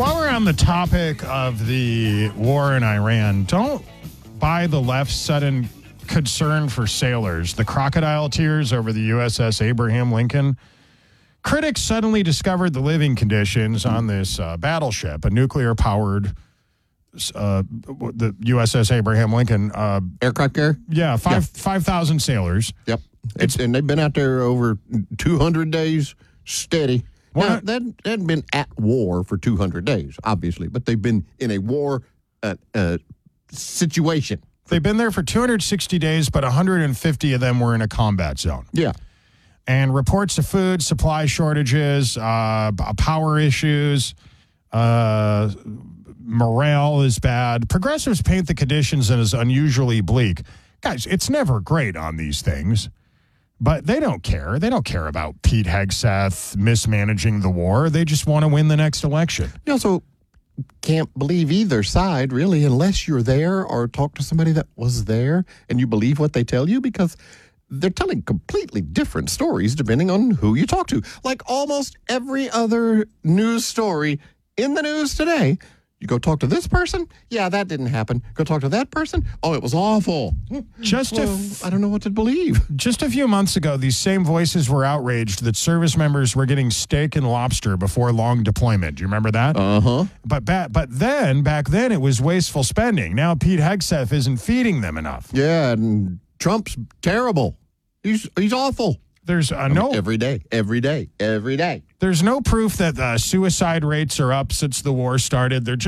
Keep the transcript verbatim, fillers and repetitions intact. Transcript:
While we're on the topic of the war in Iran, don't buy the left's sudden concern for sailors. The crocodile tears over the U S S Abraham Lincoln. Critics suddenly discovered the living conditions on this uh, battleship, a nuclear-powered uh, the U S S Abraham Lincoln. Uh, Aircraft carrier? Yeah, five Yeah. five thousand sailors. Yep. It's, and they've been out there over two hundred days steady. Well, Now, that they hadn't been at war for two hundred days, obviously, but they've been in a war uh, uh, situation. They've been there for two hundred sixty days, but one hundred fifty of them were in a combat zone. Yeah. And reports of food supply shortages, uh, power issues, uh, morale is bad. Progressives paint the conditions as unusually bleak. Guys, it's never great on these things, but they don't care. They don't care about Pete Hegseth mismanaging the war. They just want to win the next election. You also can't believe either side, really, unless you're there or talk to somebody that was there and you believe what they tell you, because they're telling completely different stories depending on who you talk to. Like almost every other news story in the news today, you go talk to this person, yeah, that didn't happen. Go talk to that person, oh, it was awful. Just well, a f- I don't know what to believe. Just a few months ago, these same voices were outraged that service members were getting steak and lobster before long deployment. Do you remember that? Uh-huh. But ba- but then, back then, it was wasteful spending. Now Pete Hegseth isn't feeding them enough. Yeah, and Trump's terrible. He's he's awful. There's uh, no every day, every day, every day. There's no proof that uh, suicide rates are up since the war started. They're just